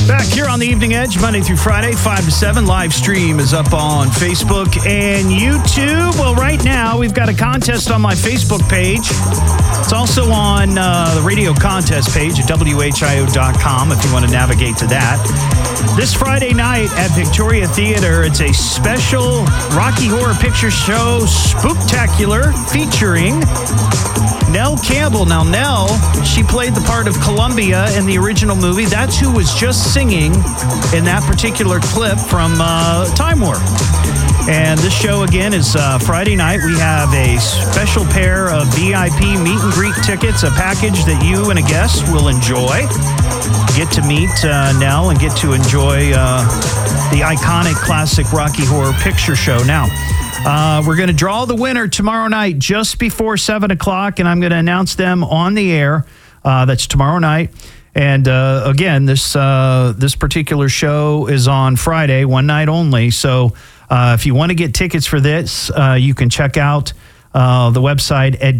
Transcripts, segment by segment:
Back here on the Evening Edge, Monday through Friday, 5 to 7. Live stream is up on Facebook and YouTube. Well, right now, we've got a contest on my Facebook page. It's also on the radio contest page at WHIO.com if you want to navigate to that. This Friday night at Victoria Theater, it's a special Rocky Horror Picture Show spooktacular featuring Nell Campbell. Now, Nell, she played the part of Columbia in the original movie. That's who was just singing in that particular clip from Time Warp. And this show, again, is Friday night. We have a special pair of VIP meet and greet tickets, a package that you and a guest will enjoy. Get to meet Nell and get to enjoy the iconic classic Rocky Horror Picture Show. Now, we're going to draw the winner tomorrow night just before 7 o'clock, and I'm going to announce them on the air. That's tomorrow night. And again, this particular show is on Friday, one night only. So if you want to get tickets for this, you can check out the website at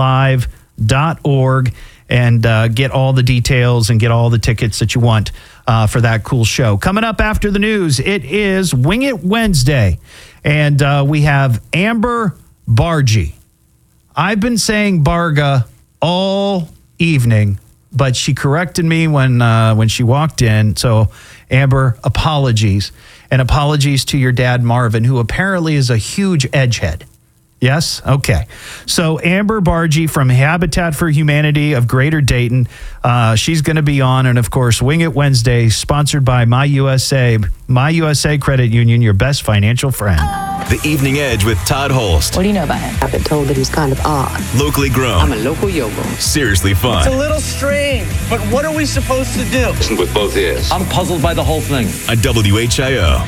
DaytonLive.org and get all the details and get all the tickets that you want for that cool show. Coming up after the news, it is Wing It Wednesday. And we have Amber Bargy. I've been saying Barga all evening, but she corrected me when she walked in. So, Amber, apologies. And apologies to your dad, Marvin, who apparently is a huge edgehead. Yes? Okay. So Amber Bargy from Habitat for Humanity of Greater Dayton, she's going to be on. And, of course, Wing It Wednesday, sponsored by My USA Credit Union, your best financial friend. The Evening Edge with Todd Holst. What do you know about him? I've been told that he's kind of odd. Locally grown. I'm a local yogo. Seriously fun. It's a little strange, but what are we supposed to do? Listen with both ears. I'm puzzled by the whole thing. On WHIO.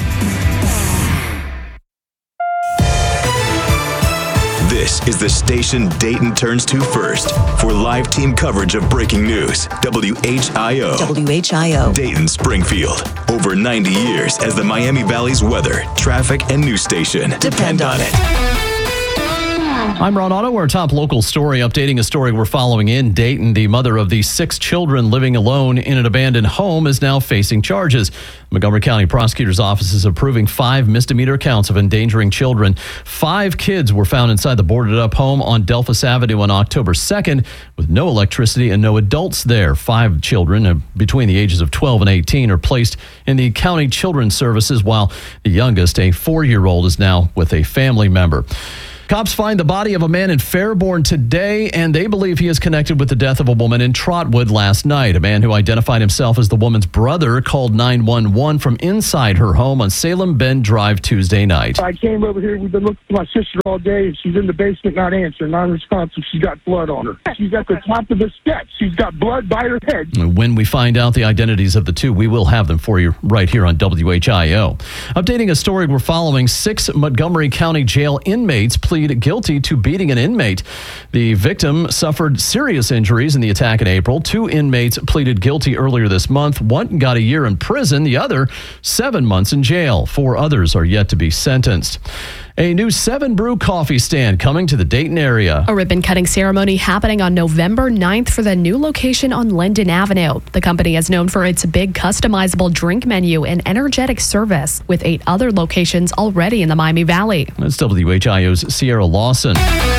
This is the station Dayton turns to first for live team coverage of breaking news. WHIO. WHIO. Dayton, Springfield. Over 90 years as the Miami Valley's weather, traffic, and news station. Depend on it. I'm Ron Otto. Our top local story, updating a story we're following in Dayton. The mother of the 6 children living alone in an abandoned home is now facing charges. Montgomery County Prosecutor's Office is approving 5 misdemeanor counts of endangering children. 5 kids were found inside the boarded-up home on Delphus Avenue on October 2nd with no electricity and no adults there. 5 children between the ages of 12 and 18 are placed in the County Children's Services, while the youngest, a 4-year-old, is now with a family member. Cops find the body of a man in Fairborn today, and they believe he is connected with the death of a woman in Trotwood last night. A man who identified himself as the woman's brother called 911 from inside her home on Salem Bend Drive Tuesday night. I came over here. We've been looking for my sister all day, and she's in the basement not answering, non-responsive. She's got blood on her. She's at the top of the steps. She's got blood by her head. When we find out the identities of the two, we will have them for you right here on WHIO. Updating a story we're following, 6 Montgomery County Jail inmates plead guilty to beating an inmate. The victim suffered serious injuries in the attack in April. 2 inmates pleaded guilty earlier this month. 1 got a year in prison. The other, 7 months in jail. 4 others are yet to be sentenced. A new 7 Brew coffee stand coming to the Dayton area. A ribbon-cutting ceremony happening on November 9th for the new location on Linden Avenue. The company is known for its big customizable drink menu and energetic service, with 8 other locations already in the Miami Valley. That's WHIO's Sierra Lawson.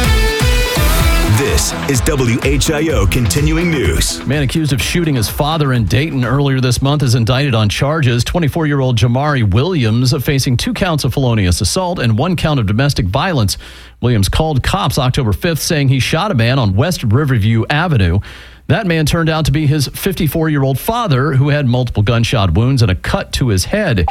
This is WHIO Continuing News. Man accused of shooting his father in Dayton earlier this month is indicted on charges. 24-year-old Jamari Williams facing 2 counts of felonious assault and 1 count of domestic violence. Williams called cops October 5th saying he shot a man on West Riverview Avenue. That man turned out to be his 54-year-old father, who had multiple gunshot wounds and a cut to his head.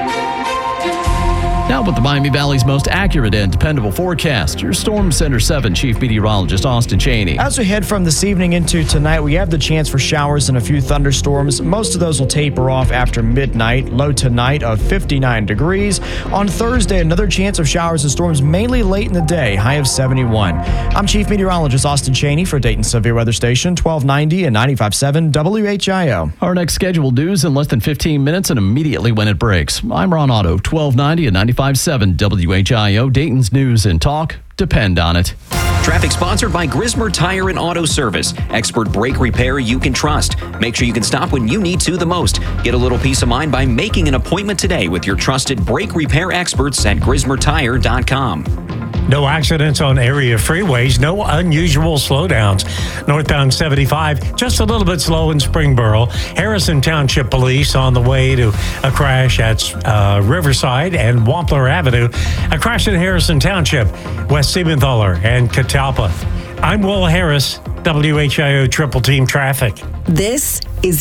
Now with the Miami Valley's most accurate and dependable forecast, your Storm Center 7 Chief Meteorologist Austin Cheney. As we head from this evening into tonight, we have the chance for showers and a few thunderstorms. Most of those will taper off after midnight. Low tonight of 59 degrees. On Thursday, another chance of showers and storms mainly late in the day, high of 71. I'm Chief Meteorologist Austin Cheney for Dayton Severe Weather Station, 1290 and 95.7 WHIO. Our next scheduled news in less than 15 minutes and immediately when it breaks. I'm Ron Otto, 1290 and 95.7 WHIO, Dayton's News and Talk. Depend on it. Traffic sponsored by Grismer Tire and Auto Service. Expert brake repair you can trust. Make sure you can stop when you need to the most. Get a little peace of mind by making an appointment today with your trusted brake repair experts at GrismerTire.com. No accidents on area freeways, no unusual slowdowns. Northbound 75, just a little bit slow in Springboro. Harrison Township Police on the way to a crash at Riverside and Wampler Avenue. A crash in Harrison Township, West Siebenthaler and Catalpa. I'm Will Harris, WHIO Triple Team Traffic. This is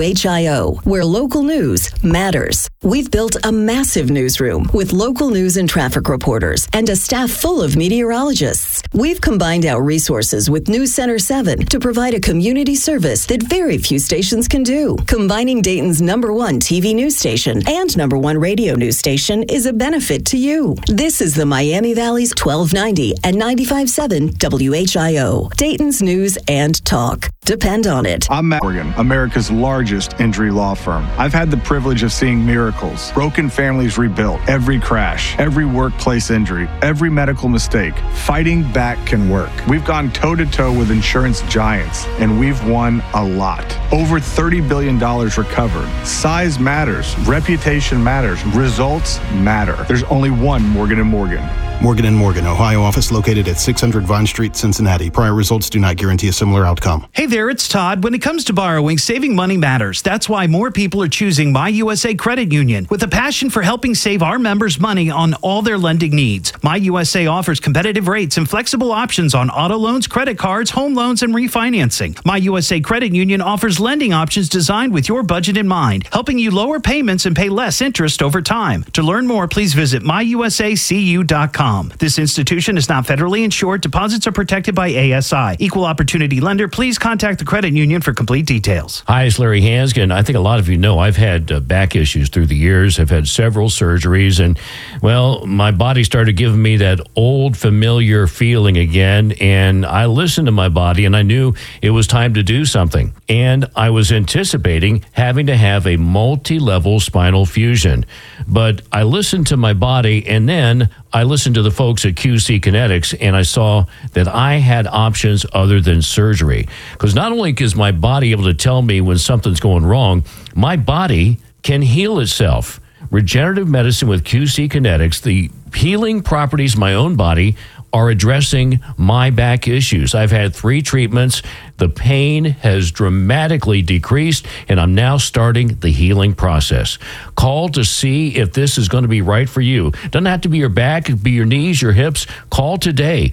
WHIO, where local news matters. We've built a massive newsroom with local news and traffic reporters and a staff full of meteorologists. We've combined our resources with News Center 7 to provide a community service that very few stations can do. Combining Dayton's #1 TV news station and #1 radio news station is a benefit to you. This is the Miami Valley's 1290 and 95.7 WHIO. Dayton's news and talk. Depend on it. I'm Matt Morgan, America's largest injury law firm. I've had the privilege of seeing miracles, broken families rebuilt, every crash, every workplace injury, every medical mistake. Fighting back can work. We've gone toe-to-toe with insurance giants, and we've won a lot. Over $30 billion recovered. Size matters. Reputation matters. Results matter. There's only one Morgan & Morgan. Morgan & Morgan, Ohio office located at 600 Vine Street, Cincinnati. Prior results do not guarantee a similar outcome. Hey there, it's Todd. When it comes to borrowing, saving money matters. That's why more people are choosing My USA Credit Union with a passion for helping save our members money on all their lending needs. My USA offers competitive rates and flexible options on auto loans, credit cards, home loans, and refinancing. My USA Credit Union offers lending options designed with your budget in mind, helping you lower payments and pay less interest over time. To learn more, please visit myusacu.com. This institution is not federally insured. Deposits are protected by ASI. Equal opportunity lender. Please contact the credit union for complete details. Hi, it's Larry Hanskin. I think a lot of you know I've had back issues through the years. I've had several surgeries, and, well, my body started giving me that old familiar feeling again, and I listened to my body, and I knew it was time to do something. And I was anticipating having to have a multi-level spinal fusion. But I listened to my body, and then I listened to the folks at QC Kinetics, and I saw that I had options other than surgery. Because not only is my body able to tell me when something's going wrong, my body can heal itself. Regenerative medicine with QC Kinetics, the healing properties of my own body are addressing my back issues. I've had 3 treatments. The pain has dramatically decreased, and I'm now starting the healing process. Call to see if this is going to be right for you. Doesn't have to be your back. It could be your knees, your hips. Call today,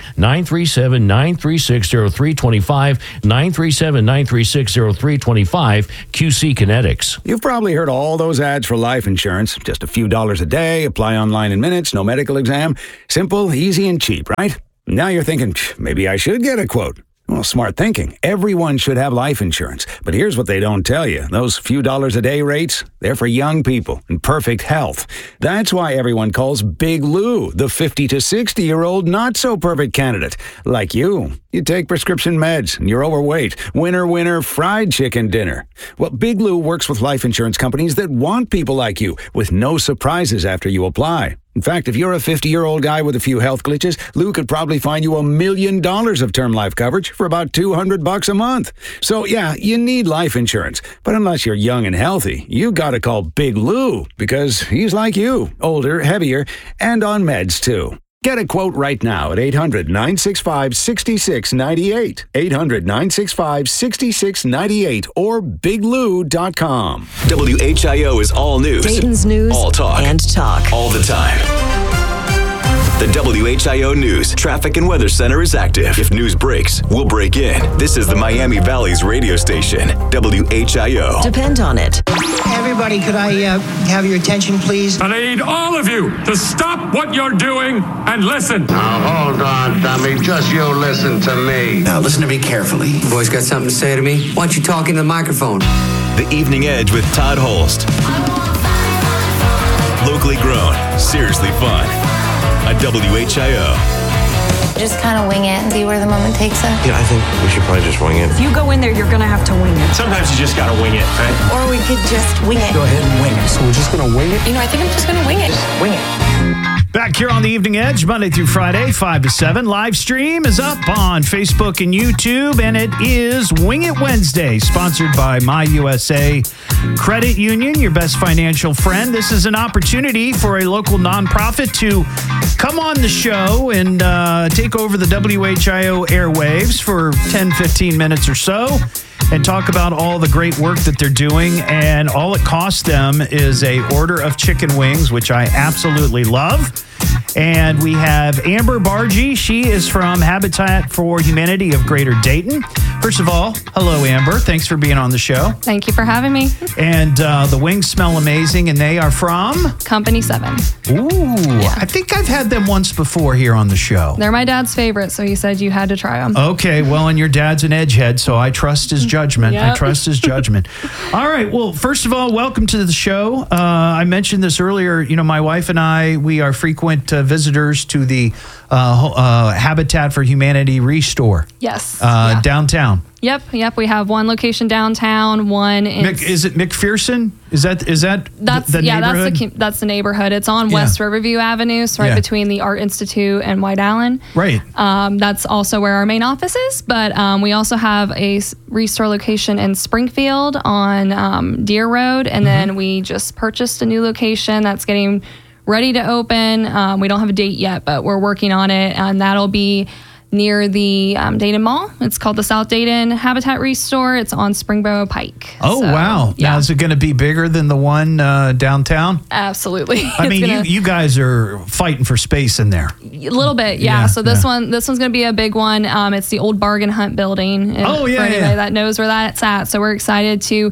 937-936-0325, 937-936-0325, QC Kinetics. You've probably heard all those ads for life insurance. Just a few dollars a day, apply online in minutes, no medical exam. Simple, easy, and cheap, right? Now you're thinking, maybe I should get a quote. Well, smart thinking. Everyone should have life insurance. But here's what they don't tell you. Those few dollars a day rates, they're for young people in perfect health. That's why everyone calls Big Lou the 50 to 60-year-old not-so-perfect candidate. Like you. You take prescription meds and you're overweight. Winner, winner, fried chicken dinner. Well, Big Lou works with life insurance companies that want people like you with no surprises after you apply. In fact, if you're a 50-year-old guy with a few health glitches, Lou could probably find you $1 million of term life coverage for about $200 a month. So, yeah, you need life insurance. But unless you're young and healthy, you gotta call Big Lou because he's like you, older, heavier, and on meds, too. Get a quote right now at 800-965-6698. 800-965-6698 or biglou.com. WHIO is all news. Dayton's news all talk. And talk. All the time. The WHIO News Traffic and Weather Center is active. If news breaks, we'll break in. This is the Miami Valley's radio station, WHIO. Depend on it. Everybody, could I have your attention, please? And I need all of you to stop what you're doing and listen. Now, hold on, dummy. Just you listen to me. Now, listen to me carefully. You boys got something to say to me? Why don't you talk into the microphone? The Evening Edge with Todd Holst. Locally grown, seriously fun. At WHIO. Just kind of wing it and see where the moment takes us. Yeah, I think we should probably just wing it. If you go in there, you're going to have to wing it. Sometimes you just got to wing it, right? Or we could just wing it. Go ahead and wing it. So we're just going to wing it? You know, I think I'm just going to wing it. Just wing it. Back here on the Evening Edge, Monday through Friday, 5 to 7. Live stream is up on Facebook and YouTube, and it is Wing It Wednesday, sponsored by My USA Credit Union, your best financial friend. This is an opportunity for a local nonprofit to come on the show and take over the WHIO airwaves for 10, 15 minutes or so and talk about all the great work that they're doing. And all it costs them is a order of chicken wings, which I absolutely love. And we have Amber Bargy. She is from Habitat for Humanity of Greater Dayton. First of all, hello, Amber. Thanks for being on the show. Thank you for having me. And the wings smell amazing, and they are from? Company 7. Ooh, yeah. I think I've had them once before here on the show. They're my dad's favorite, so he said you had to try them. Okay, well, and your dad's an edgehead, so I trust his judgment. Yep. I trust his judgment. All right, well, first of all, welcome to the show. I mentioned this earlier. You know, my wife and I, we are frequent visitors to the Habitat for Humanity Restore. Yes. Downtown. Yep. We have one location downtown, one in... Is it McPherson? Is that the neighborhood? That's the neighborhood. It's on West Riverview Avenue, so right between the Art Institute and White Allen. Right. That's also where our main office is, but we also have a Restore location in Springfield on Deer Road, and then we just purchased a new location that's getting ready to open. We don't have a date yet, but we're working on it, and that'll be near the Dayton Mall. It's called the South Dayton Habitat Restore. It's on Springboro Pike. Oh, so, wow. Yeah. Now, is it going to be bigger than the one downtown? Absolutely. I mean, you guys are fighting for space in there. A little bit, yeah. So this one's going to be a big one. It's the old Bargain Hunt building. For anybody that knows where that's at. So we're excited to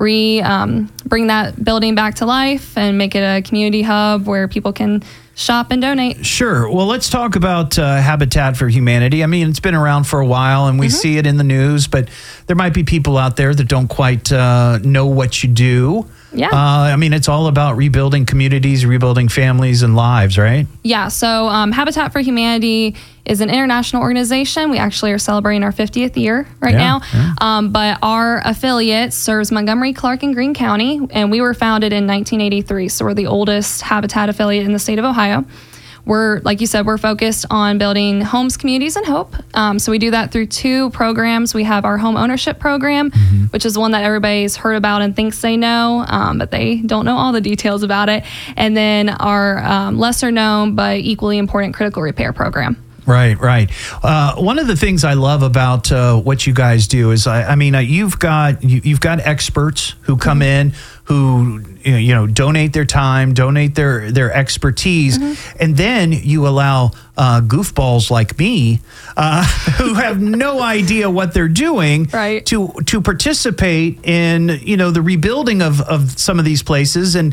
bring that building back to life and make it a community hub where people can shop and donate. Sure. Well, let's talk about Habitat for Humanity. I mean, it's been around for a while and we see it in the news, but there might be people out there that don't quite know what you do. Yeah. I mean, it's all about rebuilding communities, rebuilding families and lives, right? Yeah. So Habitat for Humanity is an international organization. We actually are celebrating our 50th year now. Yeah. But our affiliate serves Montgomery, Clark, and Greene County. And we were founded in 1983. So we're the oldest Habitat affiliate in the state of Ohio. We're, like you said, we're focused on building homes, communities, and hope. So we do that through 2 programs. We have our home ownership program, which is one that everybody's heard about and thinks they know, but they don't know all the details about it. And then our lesser known but equally important critical repair program. Right. One of the things I love about what you guys do is, you've got experts who come in who donate their time, donate their expertise, and then you allow goofballs like me who have no idea what they're doing to participate in the rebuilding of some of these places, and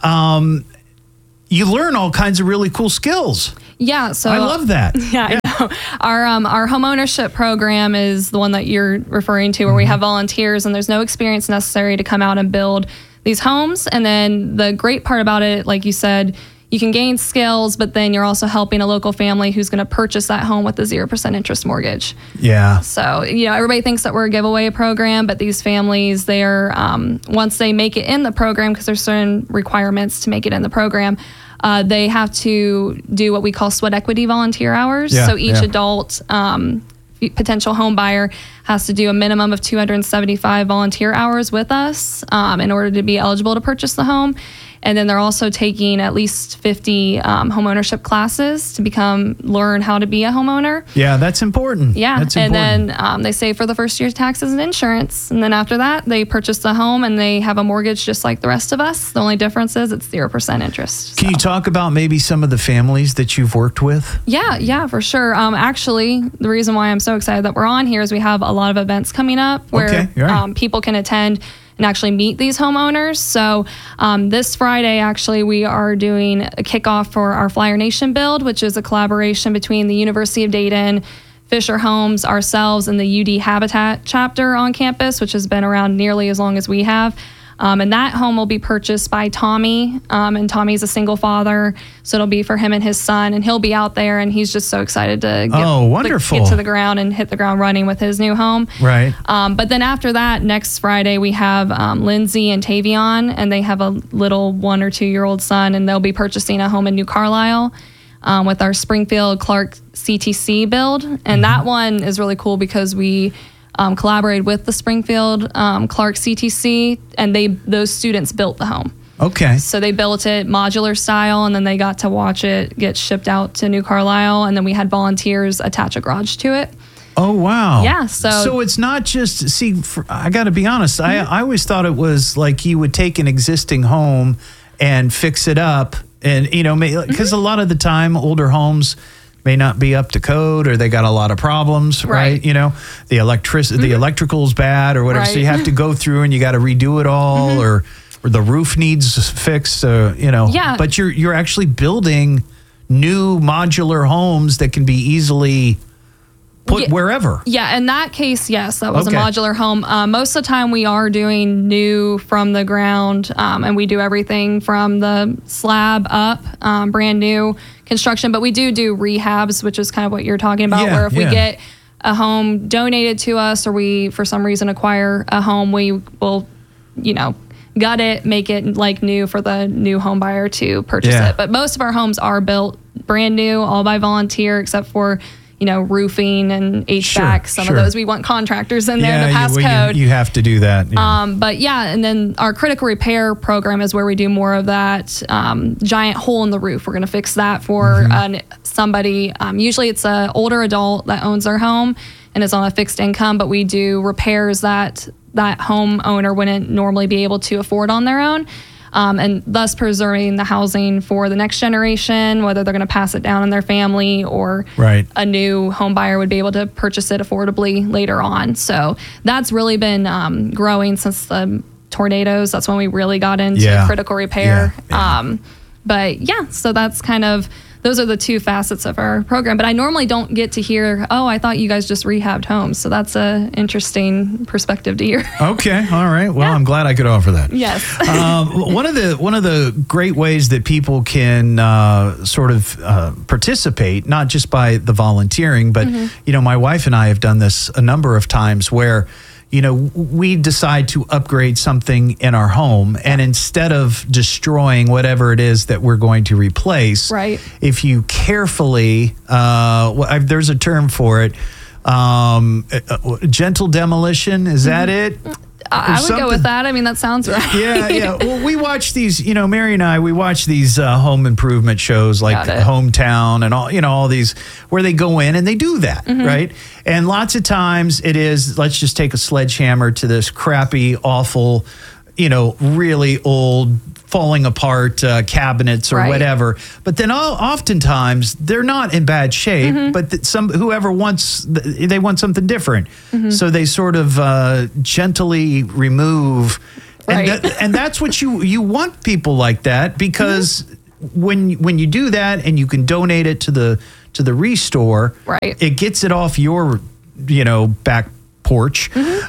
you learn all kinds of really cool skills. Yeah, so I love that. Yeah, I know. Our home ownership program is the one that you're referring to, where we have volunteers and there's no experience necessary to come out and build these homes. And then the great part about it, like you said, you can gain skills, but then you're also helping a local family who's going to purchase that home with a 0% interest mortgage. Yeah. So, everybody thinks that we're a giveaway program, but these families, they're, once they make it in the program, because there's certain requirements to make it in the program, they have to do what we call sweat equity volunteer hours. So each adult potential home buyer has to do a minimum of 275 volunteer hours with us in order to be eligible to purchase the home. And then they're also taking at least 50 home ownership classes to learn how to be a homeowner. Yeah, that's important. Yeah, that's important. Then they save for the first year's taxes and insurance. And then after that, they purchase the home and they have a mortgage just like the rest of us. The only difference is it's 0% interest. Can you talk about maybe some of the families that you've worked with? Yeah, for sure. Actually, the reason why I'm so excited that we're on here is we have a lot of events coming up where people can attend and actually meet these homeowners. So this Friday, actually, we are doing a kickoff for our Flyer Nation build, which is a collaboration between the University of Dayton, Fisher Homes, ourselves, and the UD Habitat chapter on campus, which has been around nearly as long as we have. And that home will be purchased by Tommy. And Tommy's a single father. So it'll be for him and his son. And he'll be out there. And he's just so excited to get to the ground and hit the ground running with his new home. Right. But then after that, next Friday, we have Lindsay and Tavion. And they have a little 1 or 2 year old son. And they'll be purchasing a home in New Carlisle with our Springfield Clark CTC build. And that one is really cool because we collaborated with the Springfield Clark CTC, and those students built the home. Okay. So they built it modular style, and then they got to watch it get shipped out to New Carlisle, and then we had volunteers attach a garage to it. Oh, wow. Yeah. So it's not just, I got to be honest, I always thought it was like you would take an existing home and fix it up, and, because a lot of the time older homes may not be up to code, or they got a lot of problems, right? The electrical's bad or whatever. Right. So you have to go through and you got to redo it all, or the roof needs fixed, Yeah. But you're actually building new modular homes that can be easily put wherever. Yeah, in that case, yes, that was Okay. a modular home. Most of the time we are doing new from the ground, and we do everything from the slab up, brand new construction, but we do rehabs, which is kind of what you're talking about, where if we get a home donated to us, or we, for some reason, acquire a home, we will, gut it, make it like new for the new home buyer to purchase it. But most of our homes are built brand new, all by volunteer, except for roofing and HVAC. Some of those we want contractors in there to pass code. You have to do that. Yeah. But and then our critical repair program is where we do more of that giant hole in the roof. We're going to fix that for somebody. Usually it's an older adult that owns their home and is on a fixed income, but we do repairs that homeowner wouldn't normally be able to afford on their own. And thus preserving the housing for the next generation, whether they're going to pass it down in their family or a new home buyer would be able to purchase it affordably later on. So that's really been growing since the tornadoes. That's when we really got into critical repair. So that's kind of, those are the two facets of our program. But I normally don't get to hear, I thought you guys just rehabbed homes. So that's an interesting perspective to hear. Okay. All right. Well, I'm glad I could offer that. Yes. One of the great ways that people can participate, not just by the volunteering, but, my wife and I have done this a number of times where, we decide to upgrade something in our home, and instead of destroying whatever it is that we're going to replace, if you carefully, there's a term for it, gentle demolition, is that it? I would go with that. I mean, that sounds right. Yeah. Well, we watch these, Mary and I, we watch these home improvement shows like Hometown and all these where they go in and they do that, right? And lots of times it is, let's just take a sledgehammer to this crappy, awful, really old, falling apart cabinets or whatever. But then oftentimes they're not in bad shape, but whoever wants, they want something different. So they sort of gently remove. And that's what you want people like that, because when you do that and you can donate it to the restore, it gets it off your, back porch,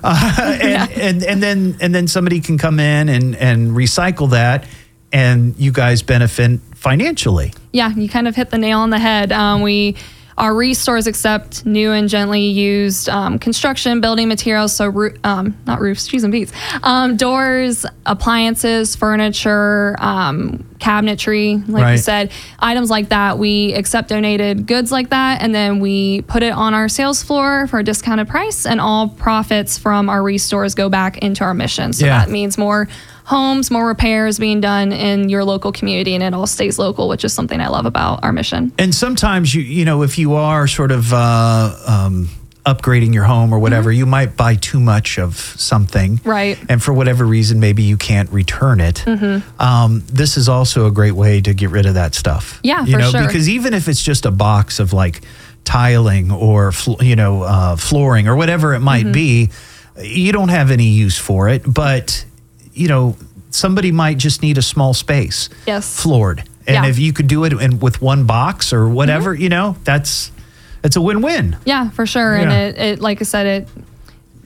and then somebody can come in and recycle that, and you guys benefit financially. Yeah, you kind of hit the nail on the head. Our restores accept new and gently used construction building materials, so not roofs, cheese and beats, doors, appliances, furniture, cabinetry, like you said, items like that. We accept donated goods like that, and then we put it on our sales floor for a discounted price, and all profits from our restores go back into our mission. So that means more homes, more repairs being done in your local community, and it all stays local, which is something I love about our mission. And sometimes if you are sort of upgrading your home or whatever, you might buy too much of something, and for whatever reason maybe you can't return it. This is also a great way to get rid of that stuff. For sure. Because even if it's just a box of like tiling or flooring or whatever it might be, you don't have any use for it, but somebody might just need a small space floored. And if you could do it with one box or whatever, it's a win-win. Yeah, for sure. And it like I said,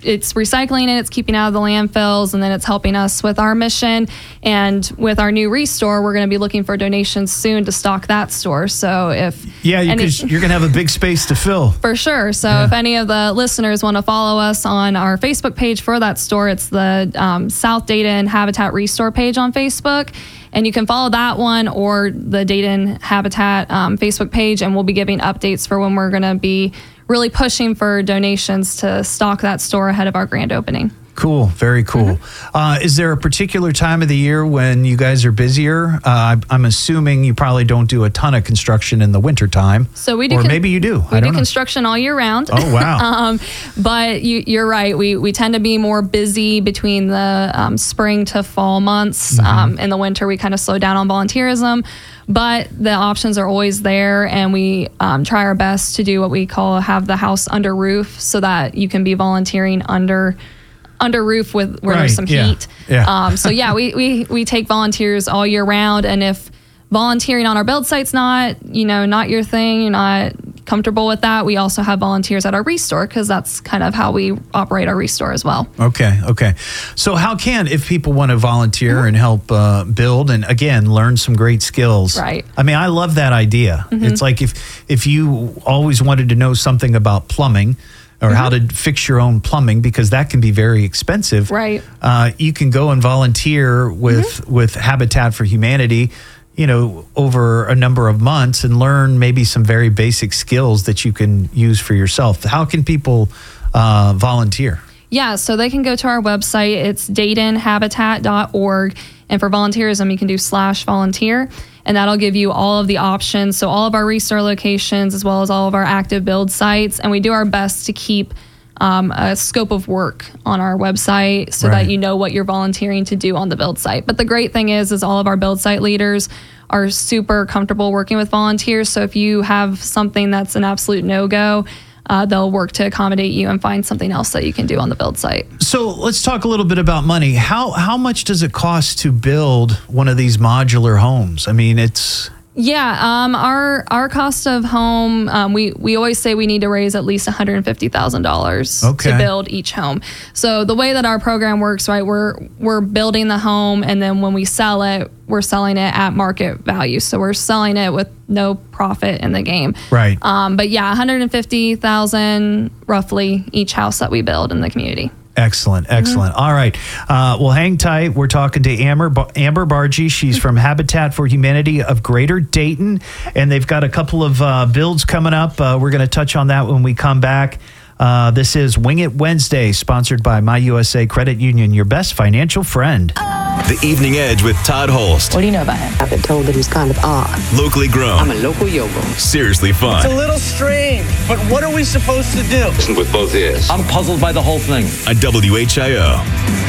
it's recycling it, it's keeping out of the landfills, and then it's helping us with our mission. And with our new Restore, we're going to be looking for donations soon to stock that store. So you're going to have a big space to fill. For sure. So if any of the listeners want to follow us on our Facebook page for that store, it's the South Dayton Habitat Restore page on Facebook. And you can follow that one or the Dayton Habitat Facebook page, and we'll be giving updates for when we're going to be really pushing for donations to stock that store ahead of our grand opening. Cool. Very cool. Is there a particular time of the year when you guys are busier? I'm assuming you probably don't do a ton of construction in the wintertime. So we do. Or maybe you do. We do construction all year round. Oh, wow. But you're right. We tend to be more busy between the spring to fall months. In the winter, we kind of slow down on volunteerism. But the options are always there, and we try our best to do what we call have the house under roof, so that you can be volunteering under roof where there's some heat. So we take volunteers all year round, and if volunteering on our build site's not your thing, you're not comfortable with that, we also have volunteers at our Restore, because that's kind of how we operate our Restore as well. Okay. So if people want to volunteer and help build and, again, learn some great skills. Right. I mean, I love that idea. It's like if you always wanted to know something about plumbing, or how to fix your own plumbing, because that can be very expensive. Right. You can go and volunteer with Habitat for Humanity, over a number of months, and learn maybe some very basic skills that you can use for yourself. How can people volunteer? Yeah, so they can go to our website. It's DaytonHabitat.org. And for volunteerism, you can do /volunteer. And that'll give you all of the options. So all of our Restore locations, as well as all of our active build sites. And we do our best to keep a scope of work on our website so that you know what you're volunteering to do on the build site. But the great thing is all of our build site leaders are super comfortable working with volunteers. So if you have something that's an absolute no-go, they'll work to accommodate you and find something else that you can do on the build site. So let's talk a little bit about money. How much does it cost to build one of these modular homes? I mean, it's... Yeah, our cost of home, we always say we need to raise at least $150,000 to build each home. So the way that our program works, right, we're building the home, and then when we sell it, we're selling it at market value. So we're selling it with no profit in the game. Right. But yeah, $150,000 roughly each house that we build in the community. Excellent. All right. Well, hang tight. We're talking to Amber Bargy. She's from Habitat for Humanity of Greater Dayton, and they've got a couple of builds coming up. We're going to touch on that when we come back. This is Wing It Wednesday, sponsored by My USA Credit Union, your best financial friend. The Evening Edge with Todd Holst. What do you know about him? I've been told that he's kind of odd. Locally grown. I'm a local yokel. Seriously fun. It's a little strange, but what are we supposed to do? Listen with both ears. I'm puzzled by the whole thing. On WHIO.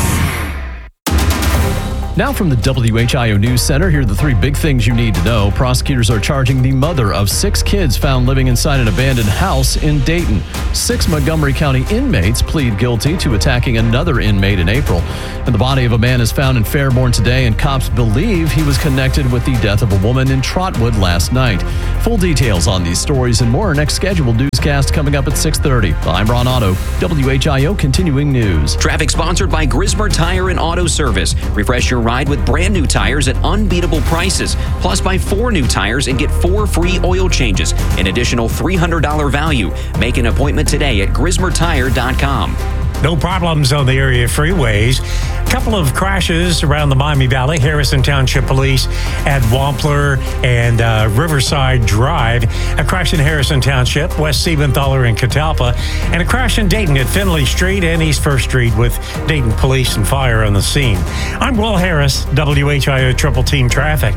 Now from the WHIO News Center, here are the three big things you need to know. Prosecutors are charging the mother of 6 kids found living inside an abandoned house in Dayton. 6 Montgomery County inmates plead guilty to attacking another inmate in April. And the body of a man is found in Fairborn today, and cops believe he was connected with the death of a woman in Trotwood last night. Full details on these stories and more. Our next scheduled newscast coming up at 6:30. I'm Ron Otto, WHIO Continuing News. Traffic sponsored by Grismer Tire and Auto Service. Refresh your ride with brand new tires at unbeatable prices. Plus, buy 4 new tires and get 4 free oil changes, an additional $300 value. Make an appointment today at GrismerTire.com. No problems on the area freeways. A couple of crashes around the Miami Valley. Harrison Township Police at Wampler and Riverside Drive. A crash in Harrison Township, West Siebenthaler and Catalpa. And a crash in Dayton at Finley Street and East 1st Street with Dayton Police and Fire on the scene. I'm Will Harris, WHIO Triple Team Traffic.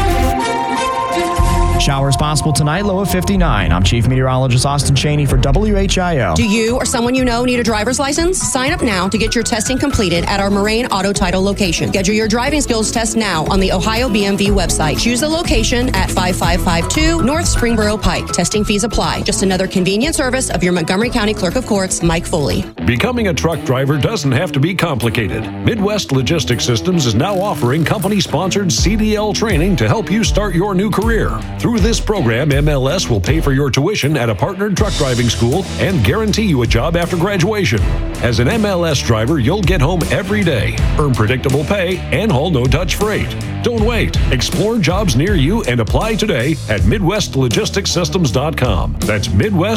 Showers possible tonight, low of 59. I'm Chief Meteorologist Austin Cheney for WHIO. Do you or someone you know need a driver's license? Sign up now to get your testing completed at our Moraine Auto Title location. Schedule your driving skills test now on the Ohio BMV website. Choose the location at 5552 North Springboro Pike. Testing fees apply. Just another convenient service of your Montgomery County Clerk of Courts, Mike Foley. Becoming a truck driver doesn't have to be complicated. Midwest Logistics Systems is now offering company-sponsored CDL training to help you start your new career. Through this program, MLS will pay for your tuition at a partnered truck driving school and guarantee you a job after graduation. As an MLS driver, you'll get home every day, earn predictable pay, and haul no-touch freight. Don't wait. Explore jobs near you and apply today at MidwestLogisticsSystems.com. That's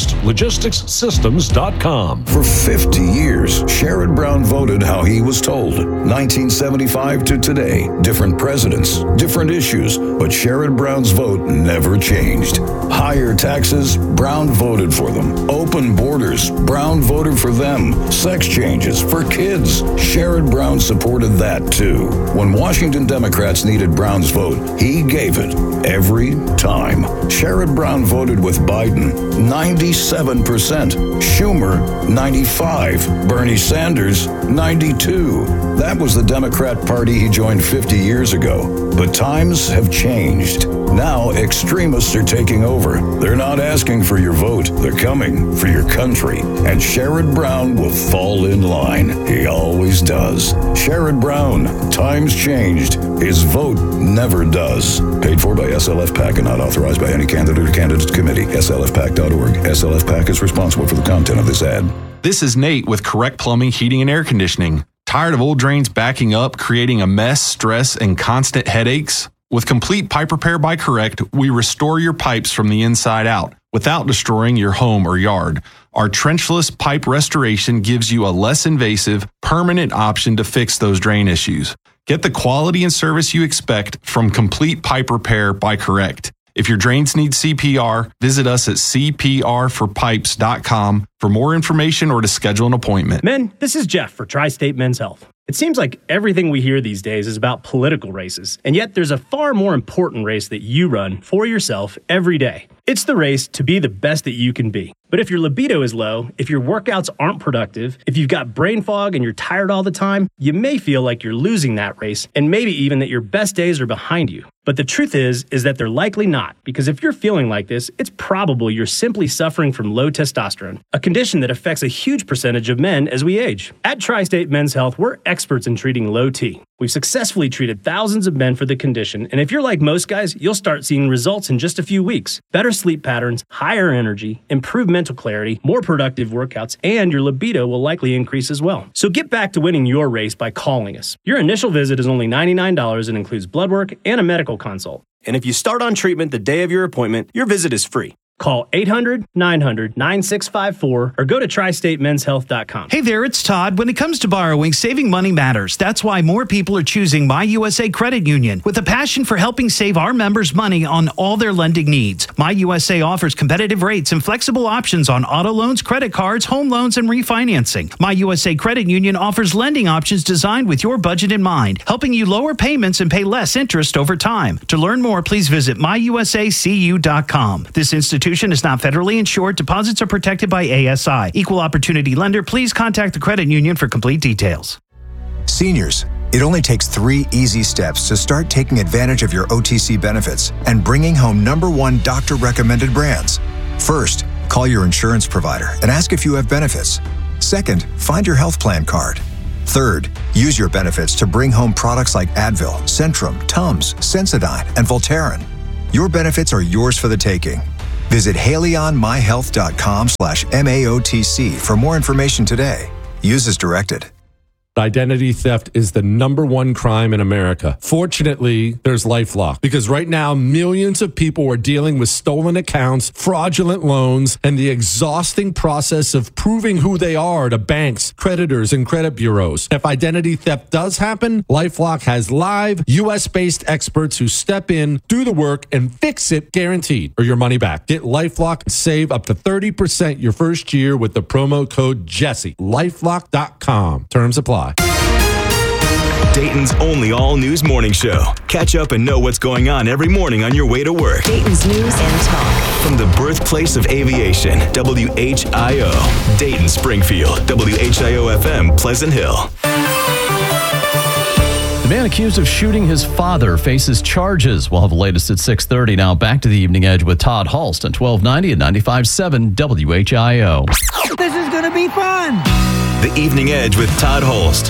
MidwestLogisticsSystems.com. For 50 years, Sherrod Brown voted how he was told. 1975 to today, different presidents, different issues, but Sherrod Brown's vote never changed. Higher taxes, Brown voted for them. Open borders, Brown voted for them. Sex changes for kids, Sherrod Brown supported that too. When Washington Democrats needed Brown's vote, he gave it every time. Sherrod Brown voted with Biden, 97%. Schumer, 95%. Bernie Sanders, 92%. That was the Democrat Party he joined 50 years ago. But times have changed. Now extremists are taking over. They're not asking for your vote. They're coming for your country. And Sherrod Brown will fall in line. He always does. Sherrod Brown, times changed. His vote never does. Paid for by SLF PAC and not authorized by any candidate or candidates committee. SLFPAC.org. SLF PAC is responsible for the content of this ad. This is Nate with Correct Plumbing, Heating, and Air Conditioning. Tired of old drains backing up, creating a mess, stress, and constant headaches? With Complete Pipe Repair by Correct, we restore your pipes from the inside out without destroying your home or yard. Our trenchless pipe restoration gives you a less invasive, permanent option to fix those drain issues. Get the quality and service you expect from Complete Pipe Repair by Correct. If your drains need CPR, visit us at cprforpipes.com for more information or to schedule an appointment. Men, this is Jeff for Tri-State Men's Health. It seems like everything we hear these days is about political races, and yet there's a far more important race that you run for yourself every day. It's the race to be the best that you can be. But if your libido is low, if your workouts aren't productive, if you've got brain fog and you're tired all the time, you may feel like you're losing that race, and maybe even that your best days are behind you. But the truth is that they're likely not, because if you're feeling like this, it's probable you're simply suffering from low testosterone, a condition that affects a huge percentage of men as we age. At Tri-State Men's Health, we're experts in treating low T. We've successfully treated thousands of men for the condition, and if you're like most guys, you'll start seeing results in just a few weeks. Better sleep patterns, higher energy, improved mental clarity, more productive workouts, and your libido will likely increase as well. So get back to winning your race by calling us. Your initial visit is only $99 and includes blood work and a medical consult. And if you start on treatment the day of your appointment, your visit is free. Call 800-900-9654 or go to tristatemenshealth.com. Hey there, it's Todd. When it comes to borrowing, saving money matters. That's why more people are choosing My USA Credit Union. With a passion for helping save our members money on all their lending needs, My USA offers competitive rates and flexible options on auto loans, credit cards, home loans, and refinancing. My USA Credit Union offers lending options designed with your budget in mind, helping you lower payments and pay less interest over time. To learn more, please visit myusacu.com. This institution is not federally insured. Deposits are protected by ASI. Equal opportunity lender. Please contact the credit union for complete details. Seniors, it only takes 3 easy steps to start taking advantage of your OTC benefits and bringing home #1 doctor-recommended brands. First, call your insurance provider and ask if you have benefits. Second, find your health plan card. Third, use your benefits to bring home products like Advil, Centrum, Tums, Sensodyne, and Voltaren. Your benefits are yours for the taking. Visit HaleyOnMyHealth.com/MAOTC for more information today. Use as directed. Identity theft is the #1 crime in America. Fortunately, there's LifeLock, because right now millions of people are dealing with stolen accounts, fraudulent loans, and the exhausting process of proving who they are to banks, creditors, and credit bureaus. If identity theft does happen, LifeLock has live US-based experts who step in, do the work, and fix it guaranteed, or your money back. Get LifeLock and save up to 30% your first year with the promo code Jesse. LifeLock.com. Terms apply. Dayton's only all-news morning show. Catch up and know what's going on every morning on your way to work. Dayton's News and Talk. From the birthplace of aviation, WHIO. Dayton, Springfield, WHIO-FM, Pleasant Hill. The man accused of shooting his father faces charges. We'll have the latest at 6:30. Now back to the Evening Edge with Todd Hulst on 1290 and 95.7 WHIO. This is going to be fun. The Evening Edge with Todd Hulst.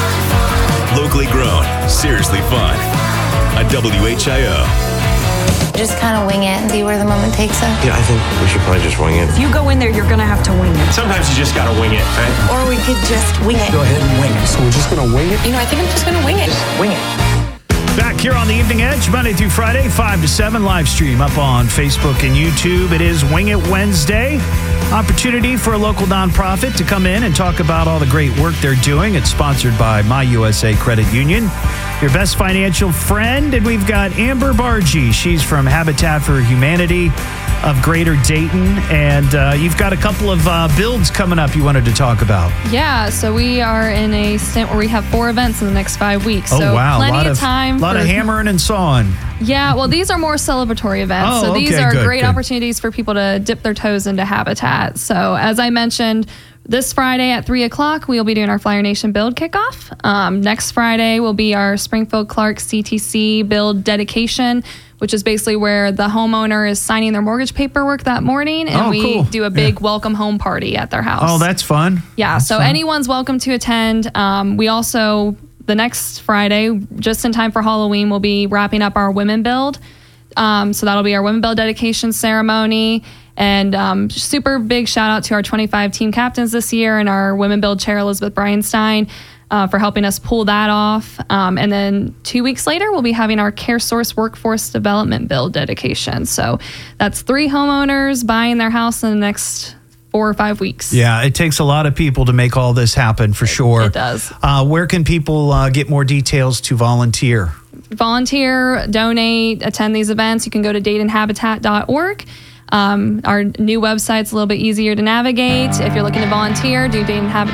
Locally grown, seriously fun. On WHIO. Just kind of wing it and see where the moment takes us. Yeah, I think we should probably just wing it. If you go in there, you're going to have to wing it. Sometimes you just gotta wing it, right? Or we could just wing it. Go ahead and wing it. So we're just going to wing it? You know, I think I'm just going to wing it. Just wing it. Back here on the Evening Edge, Monday through Friday, 5 to 7, live stream up on Facebook and YouTube. It is Wing It Wednesday. Opportunity for a local nonprofit to come in and talk about all the great work they're doing. It's sponsored by My USA Credit Union, your best financial friend. And we've got Amber Bargee. She's from Habitat for Humanity of Greater Dayton. And you've got a couple of builds coming up you wanted to talk about. Yeah, so we are in a stint where we have 4 events in the next 5 weeks. Oh, so wow. Plenty of time. A lot of hammering and sawing. Yeah, well, these are more celebratory events. Oh, so these okay, are good, great good. opportunities for people to dip their toes into Habitat. So as I mentioned, this Friday at 3 o'clock, we'll be doing our Flyer Nation build kickoff. Next Friday will be our Springfield Clark CTC build dedication, which is basically where the homeowner is signing their mortgage paperwork that morning, and we do a big welcome home party at their house. Oh, that's fun. Yeah, That's so fun. anyone's welcome to attend. We also, the next Friday, just in time for Halloween, we'll be wrapping up our Women Build. So that'll be our Women Build dedication ceremony. And super big shout out to our 25 team captains this year and our Women Build chair, Elizabeth Bryanstein, for helping us pull that off. And then 2 weeks later, we'll be having our CareSource Workforce Development Build dedication. So that's 3 homeowners buying their house in the next 4 or 5 weeks. Yeah, it takes a lot of people to make all this happen, for sure. It does. Where can people get more details to volunteer? Volunteer, donate, attend these events. You can go to DaytonHabitat.org. Our new website's a little bit easier to navigate. If you're looking to volunteer, do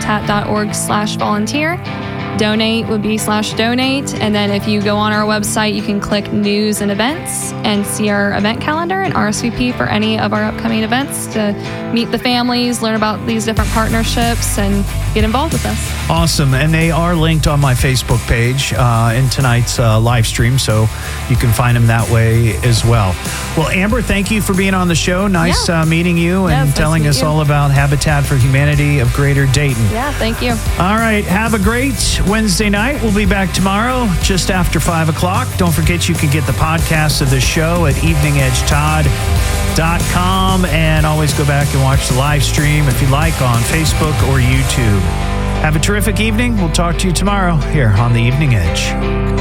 DaytonHabitat.org/volunteer. Donate would be /donate. And then if you go on our website, you can click news and events and see our event calendar and RSVP for any of our upcoming events to meet the families, learn about these different partnerships, and get involved with us. Awesome. And they are linked on my Facebook page in tonight's live stream, so you can find them that way as well. Well, Amber, thank you for being on the show. Nice meeting you and telling us all about Habitat for Humanity of Greater Dayton. Yeah, thank you. All right. Have a great Wednesday night. We'll be back tomorrow just after 5 o'clock. Don't forget you can get the podcast of this show at eveningedgetodd.com, and always go back and watch the live stream if you like on Facebook or YouTube. Have a terrific evening. We'll talk to you tomorrow here on the Evening Edge.